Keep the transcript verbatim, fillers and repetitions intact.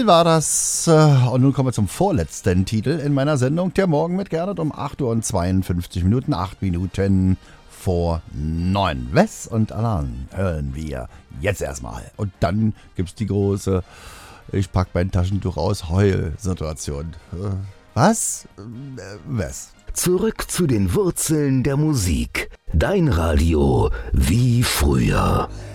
Titel war das. Äh, und nun kommen wir zum vorletzten Titel in meiner Sendung. Der Morgen mit Gernot um acht Uhr und zweiundfünfzig Minuten, acht Minuten vor neun. Wes und Alan hören wir jetzt erstmal. Und dann gibt's die große, ich pack mein Taschentuch aus, Heul-Situation. Äh, was? Äh, Wes? Zurück zu den Wurzeln der Musik. Dein Radio wie früher.